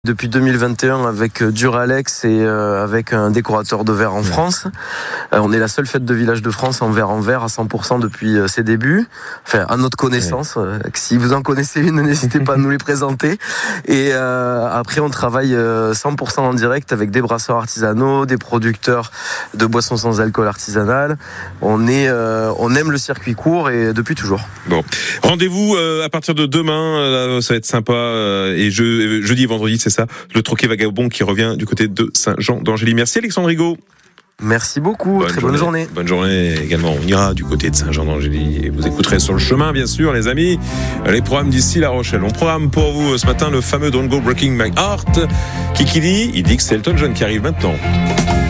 Depuis 2021 avec Duralex et avec un décorateur de verre en France. On est la seule fête de village de France en verre à 100% depuis ses débuts. Enfin, à notre connaissance. Si vous en connaissez une, n'hésitez pas à nous les présenter. Et après, on travaille 100% en direct avec des brasseurs artisanaux, des producteurs de boissons sans alcool artisanales. On aime le circuit court et depuis toujours. Bon, rendez-vous à partir de demain. Ça va être sympa. Et jeudi et vendredi, c'est ça, le Troquet Vagabond qui revient du côté de Saint-Jean-d'Angély. Merci Alexandre Rigaud. Merci beaucoup, bonne journée. Bonne journée également. On ira du côté de Saint-Jean-d'Angély et vous écouterez sur le chemin, bien sûr, les amis, les programmes d'ici La Rochelle. On programme pour vous ce matin le fameux Don't Go Breaking My Heart. Qui dit, il dit que c'est Elton John qui arrive maintenant.